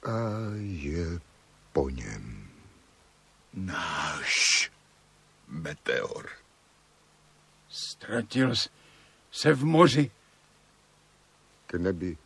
A je po něm. Náš meteor. Ztratil se v moři. K nebi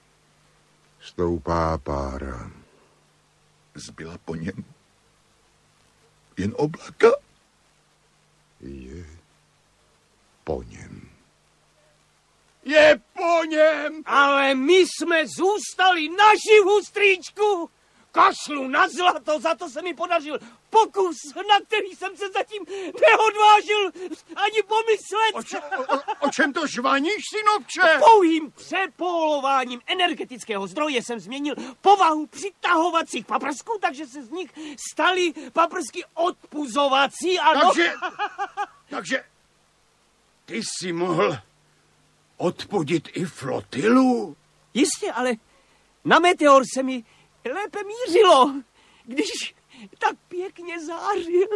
stoupá pára. Zbyla po něm jen oblaka. Je po něm. Je po něm! Ale my jsme zůstali naživu, strýčku! Kašlu na zlato, za to se mi podařil pokus, na který jsem se zatím neodvážil ani pomyslet. O čem to žvaníš, synovče? Pouhým přepólováním energetického zdroje jsem změnil povahu přitahovacích paprsků, takže se z nich staly paprsky odpuzovací. Ano. Takže ty jsi mohl odpudit i flotilu? Jistě, ale na meteor se mi lépe mířilo, když tak pěkně zářil.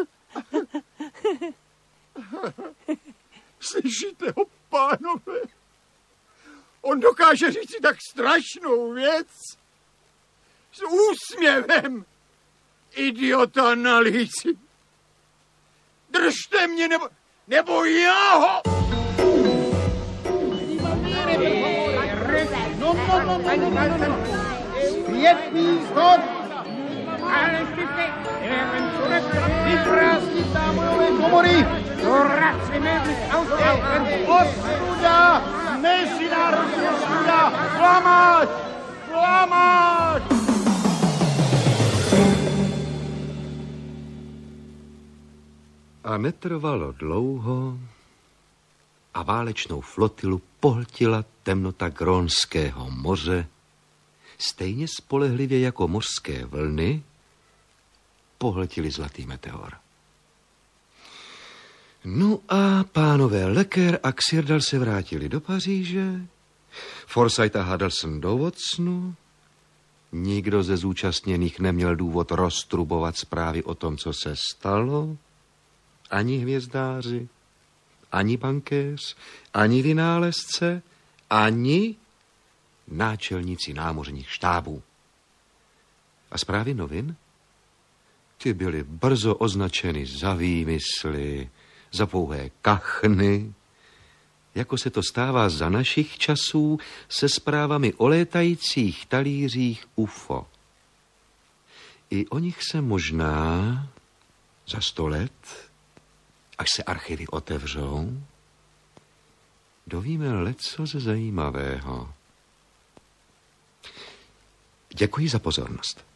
Slyšíte ho, pánové? On dokáže říct si tak strašnou věc. S úsměvem. Idiota na líci. Držte mě, nebo já ho... Zpětný schod! Ale vyprázdnit zámojové komory! Doracíme ostuda! Mezinárodní ostuda! Klamáč! Klamáč! A netrvalo dlouho a válečnou flotilu pohltila temnota Grónského moře, stejně spolehlivě jako mořské vlny pohltili zlatý meteor. No a pánové Lecker a Xirdal se vrátili do Paříže, Forsyth a Huddleston do Watsonu. Nikdo ze zúčastněných neměl důvod roztrubovat zprávy o tom, co se stalo. Ani hvězdáři, ani bankéř, ani vynálezce, ani náčelníci námořních štábů. A zprávy novin? Ty byly brzo označeny za výmysly, za pouhé kachny, jako se to stává za našich časů se zprávami o létajících talířích UFO. I o nich se možná za 100 let, až se archivy otevřou, dovíme lecos zajímavého. Děkuji za pozornost.